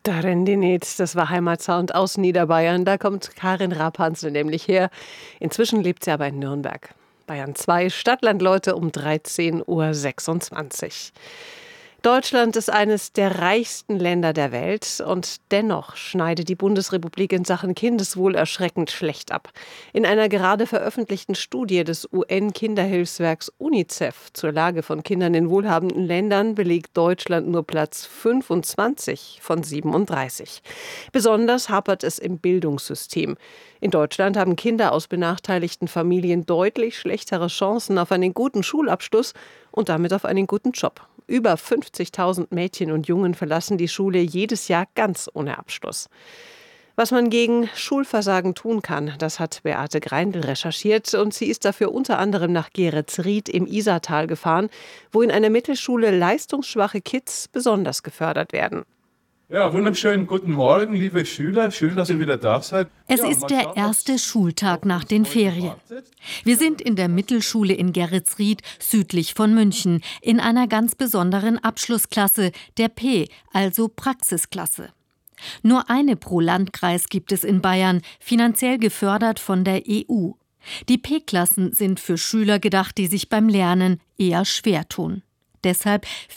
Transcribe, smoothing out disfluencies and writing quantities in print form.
Darin die Näht, das war Heimatsound aus Niederbayern. Da kommt Karin Rapansel nämlich her. Inzwischen lebt sie aber in Nürnberg. Bayern 2, Stadtlandleute um 13:26 Uhr. Deutschland ist eines der reichsten Länder der Welt und dennoch schneidet die Bundesrepublik in Sachen Kindeswohl erschreckend schlecht ab. In einer gerade veröffentlichten Studie des UN-Kinderhilfswerks UNICEF zur Lage von Kindern in wohlhabenden Ländern belegt Deutschland nur Platz 25 von 37. Besonders hapert es im Bildungssystem. In Deutschland haben Kinder aus benachteiligten Familien deutlich schlechtere Chancen auf einen guten Schulabschluss und damit auf einen guten Job. Über 50.000 Mädchen und Jungen verlassen die Schule jedes Jahr ganz ohne Abschluss. Was man gegen Schulversagen tun kann, das hat Beate Greindl recherchiert und sie ist dafür unter anderem nach Geretsried im Isartal gefahren, wo in einer Mittelschule leistungsschwache Kids besonders gefördert werden. Ja, wunderschönen guten Morgen, liebe Schüler. Schön, dass ihr wieder da seid. Es ist der erste Schultag nach den Ferien. Wir sind in der Mittelschule in Geretsried, südlich von München, in einer ganz besonderen Abschlussklasse, der P, also Praxisklasse. Nur eine pro Landkreis gibt es in Bayern, finanziell gefördert von der EU. Die P-Klassen sind für Schüler gedacht, die sich beim Lernen eher schwer tun. Deshalb